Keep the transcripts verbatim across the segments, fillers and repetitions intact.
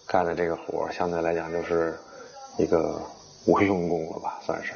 干的这个活相对来讲就是一个无用功了吧，算是。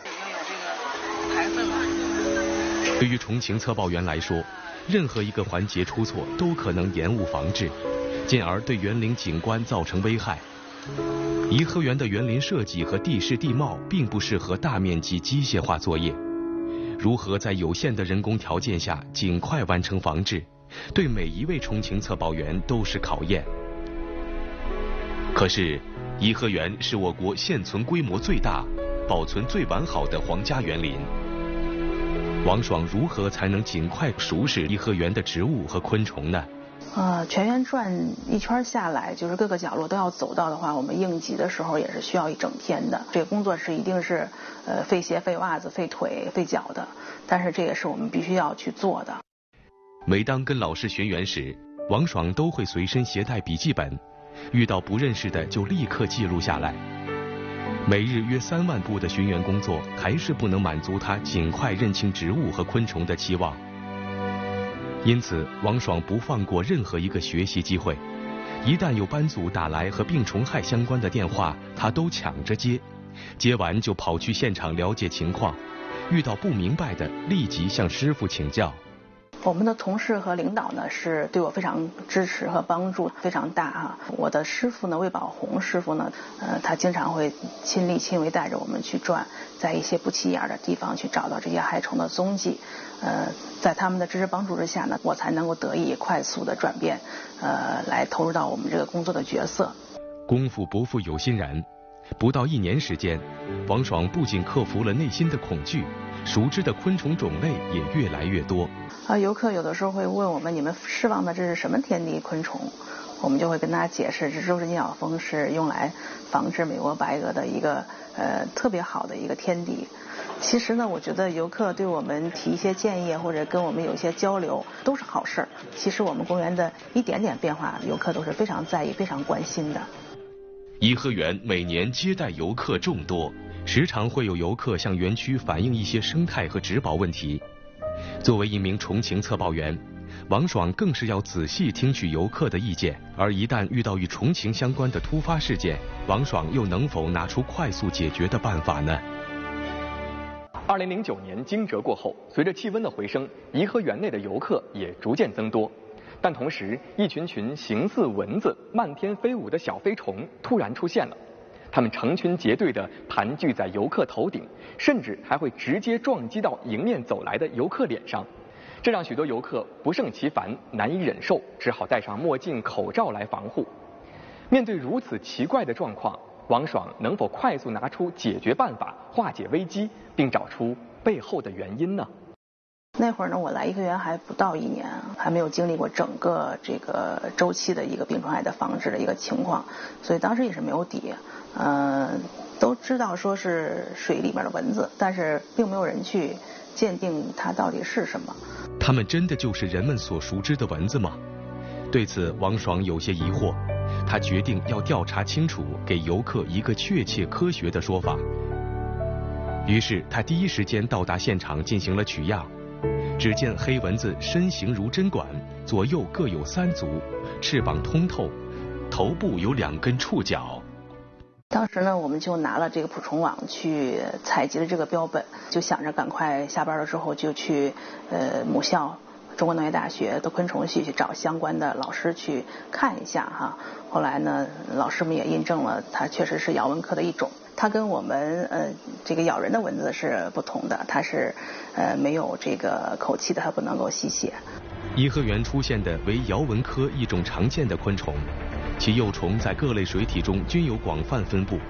对于重庆测报员来说，任何一个环节出错都可能延误防治，进而对园林景观造成危害。颐和园的园林设计和地势地貌并不适合大面积机械化作业，如何在有限的人工条件下尽快完成防治，对每一位重庆测报员都是考验。可是，颐和园是我国现存规模最大、保存最完好的皇家园林。王爽如何才能尽快熟识颐和园的植物和昆虫呢？ 呃，全园转一圈下来，就是各个角落都要走到的话，我们应急的时候也是需要一整天的。这个工作是一定是呃费鞋、费袜子、费腿、费脚的，但是这也是我们必须要去做的。 每当跟老师巡园时，王爽都会随身携带笔记本，遇到不认识的就立刻记录下来。每日约三万步的巡园工作，还是不能满足他尽快认清植物和昆虫的期望。因此，王爽不放过任何一个学习机会，一旦有班组打来和病虫害相关的电话，他都抢着接，接完就跑去现场了解情况，遇到不明白的立即向师傅请教。 我们的同事和领导呢是对我非常支持和帮助非常大啊。我的师傅呢魏宝红师傅呢，呃，他经常会亲力亲为带着我们去转，在一些不起眼的地方去找到这些害虫的踪迹。呃，在他们的支持帮助之下呢，我才能够得以快速的转变，呃，来投入到我们这个工作的角色。 功夫不负有心人，不到一年时间，王爽不仅克服了内心的恐惧，熟知的昆虫种类也越来越多。 啊，游客有的时候会问我们，你们释放的这是什么天敌昆虫？我们就会跟他解释，这舟式金角蜂是用来防治美国白蛾的一个呃特别好的一个天敌。其实呢，我觉得游客对我们提一些建议或者跟我们有一些交流都是好事儿。其实我们公园的一点点变化，游客都是非常在意、非常关心的。 颐和园每年接待游客众多，时常会有游客向园区反映一些生态和植保问题。作为一名重庆测报员，王爽更是要仔细听取游客的意见，而一旦遇到与重庆相关的突发事件，王爽又能否拿出快速解决的办法呢？ 二零零九年惊蛰过后，随着气温的回升，颐和园内的游客也逐渐增多。但同时，一群群形似蚊子、漫天飞舞的小飞虫突然出现了。它们成群结队地盘踞在游客头顶，甚至还会直接撞击到迎面走来的游客脸上，这让许多游客不胜其烦，难以忍受，只好戴上墨镜、口罩来防护。面对如此奇怪的状况，王爽能否快速拿出解决办法，化解危机，并找出背后的原因呢？ 那会儿呢，我来颐和园还不到一年，还没有经历过整个这个周期的一个病虫害的防治的一个情况，所以当时也是没有底。呃，都知道说是水里面的蚊子，但是并没有人去鉴定它到底是什么。 它们真的就是人们所熟知的蚊子吗？对此，王爽有些疑惑。他决定要调查清楚，给游客一个确切科学的说法。于是他第一时间到达现场进行了取样。只见黑蚊子身形如针管，左右各有三足，翅膀通透，头部有两根触角。 当时呢，我们就拿了这个捕虫网去采集了这个标本，就想着赶快下班了之后就去呃母校中国农业大学的昆虫系去找相关的老师去看一下哈。后来呢，老师们也印证了它确实是咬蚊科的一种。它跟我们呃这个咬人的蚊子是不同的，它是呃没有这个口气的，它不能够吸血。 颐和园出现的为摇蚊科一种常见的昆虫，其幼虫在各类水体中均有广泛分布。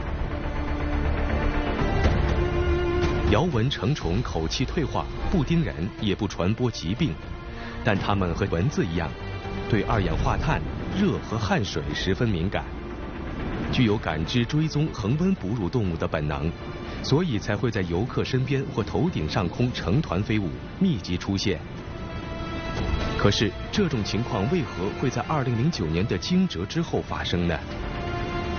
摇蚊成虫口气退化，不叮人也不传播疾病，但它们和蚊子一样，对二氧化碳、热和汗水十分敏感，具有感知追踪恒温哺乳动物的本能，所以才会在游客身边或头顶上空成团飞舞，密集出现。可是这种情况为何会在二零零九年的惊蛰之后发生呢？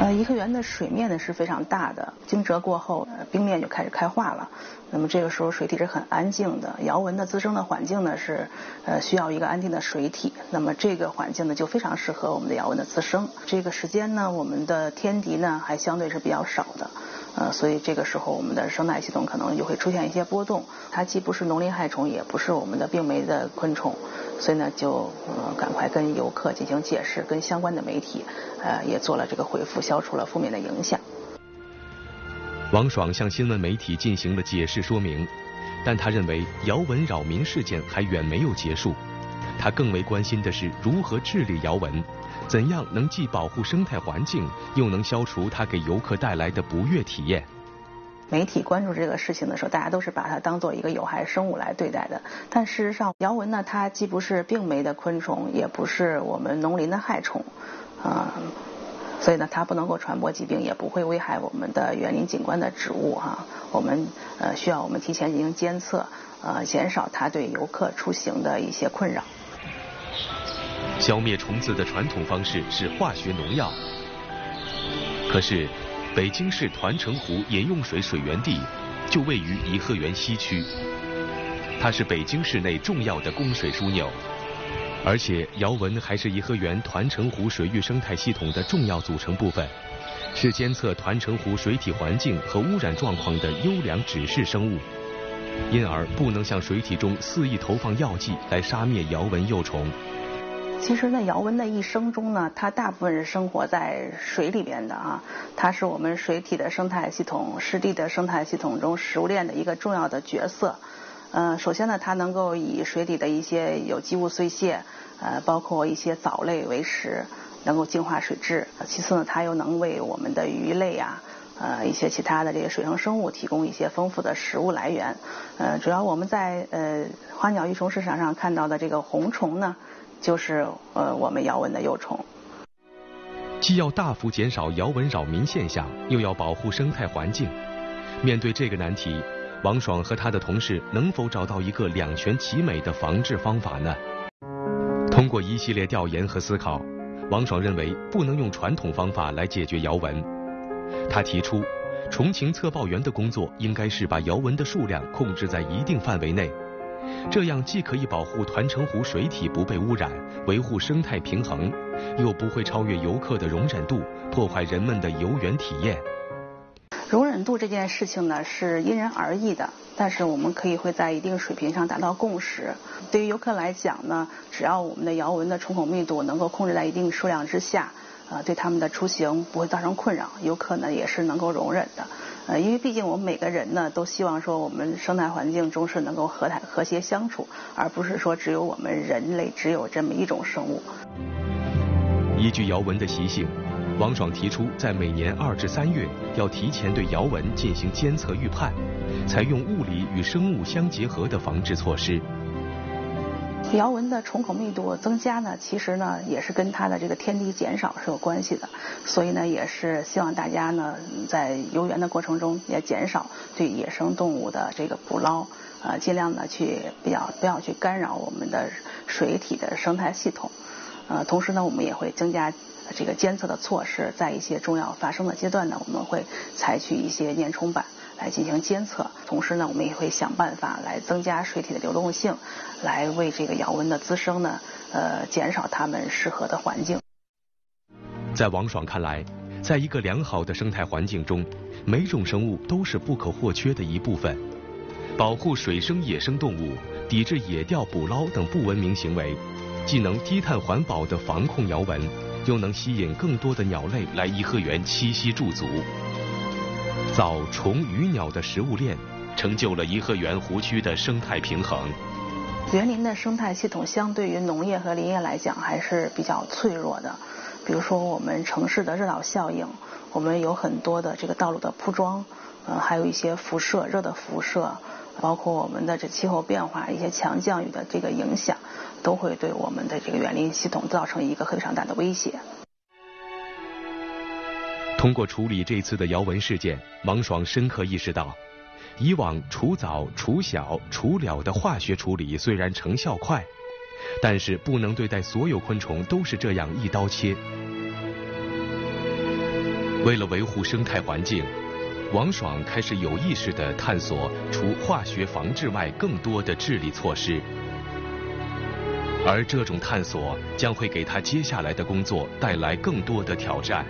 呃，颐和园的水面呢是非常大的，惊蛰过后，呃、冰面就开始开化了。那么这个时候水体是很安静的，瑶纹的滋生的环境呢是，呃，需要一个安定的水体。那么这个环境呢就非常适合我们的瑶纹的滋生。这个时间呢，我们的天敌呢还相对是比较少的。呃，所以这个时候我们的生态系统可能就会出现一些波动。它既不是农林害虫，也不是我们的病媒的昆虫，所以呢就呃赶快跟游客进行解释，跟相关的媒体呃也做了这个回复，消除了负面的影响。 王爽向新闻媒体进行了解释说明，但他认为瑶纹扰民事件还远没有结束，他更为关心的是如何治理瑶纹，怎样能既保护生态环境，又能消除它给游客带来的不悦体验。 媒体关注这个事情的时候，大家都是把它当做一个有害生物来对待的。但事实上，瑶纹呢，它既不是病媒的昆虫，也不是我们农林的害虫，啊、呃，所以呢，它不能够传播疾病，也不会危害我们的园林景观的植物哈、啊。我们呃需要我们提前进行监测，呃，减少它对游客出行的一些困扰。 消灭虫子的传统方式是化学农药，可是北京市团城湖饮用水水源地就位于颐和园西区，它是北京市内重要的供水枢纽，而且瑶纹还是颐和园团城湖水域生态系统的重要组成部分，是监测团城湖水体环境和污染状况的优良指示生物，因而不能向水体中肆意投放药剂来杀灭瑶纹幼虫。 其实呢，瑶纹的一生中呢，它大部分是生活在水里边的啊，它是我们水体的生态系统、湿地的生态系统中食物链的一个重要的角色。呃，首先呢，它能够以水底的一些有机物碎屑，呃，包括一些藻类为食，能够净化水质。其次呢，它又能为我们的鱼类啊，呃，一些其他的这些水生生物提供一些丰富的食物来源。呃，主要我们在呃花鸟鱼虫市场上看到的这个红虫呢，就是呃我们瑶纹的幼虫。 既要大幅减少瑶纹扰民现象，又要保护生态环境。面对这个难题，王爽和他的同事能否找到一个两全其美的防治方法呢？通过一系列调研和思考，王爽认为不能用传统方法来解决瑶纹。他提出，重庆测报员的工作应该是把瑶纹的数量控制在一定范围内，这样既可以保护团城湖水体不被污染，维护生态平衡，又不会超越游客的容忍度，破坏人们的游园体验。 容忍度这件事情呢是因人而异的，但是我们可以会在一定水平上达到共识。对于游客来讲呢，只要我们的瑶纹的虫孔密度能够控制在一定数量之下，呃，对他们的出行不会造成困扰，游客呢也是能够容忍的。呃，因为毕竟我们每个人呢都希望说我们生态环境中是能够和谐和谐相处，而不是说只有我们人类只有这么一种生物。 依据瑶纹的习性，王爽提出在每年二至三月要提前对瑶纹进行监测预判，采用物理与生物相结合的防治措施。 瑶纹的虫孔密度增加呢，其实呢也是跟它的这个天敌减少是有关系的，所以呢也是希望大家呢在游园的过程中也减少对野生动物的这个捕捞，呃，尽量呢去不要不要去干扰我们的水体的生态系统，呃，同时呢我们也会增加这个监测的措施，在一些重要发生的阶段呢，我们会采取一些粘虫板来进行监测，同时呢我们也会想办法来增加水体的流动性，来为这个瑶纹的滋生呢呃减少它们适合的环境。 在王爽看来，在一个良好的生态环境中，每种生物都是不可或缺的一部分。保护水生野生动物，抵制野钓捕捞等不文明行为，既能低碳环保地防控瑶纹，又能吸引更多的鸟类来颐和园栖息驻足，造虫鱼鸟的食物链，成就了颐和园湖区的生态平衡。 园林的生态系统相对于农业和林业来讲还是比较脆弱的，比如说我们城市的热岛效应，我们有很多的这个道路的铺装，呃，还有一些辐射，热的辐射，包括我们的这气候变化，一些强降雨的这个影响，都会对我们的这个园林系统造成一个非常大的威胁。 通过处理这次的瑶纹事件，王爽深刻意识到，以往除藻、除小、除鸟的化学处理虽然成效快，但是不能对待所有昆虫都是这样一刀切。 为了维护生态环境，王爽开始有意识地探索除化学防治外更多的治理措施，而这种探索将会给他接下来的工作带来更多的挑战。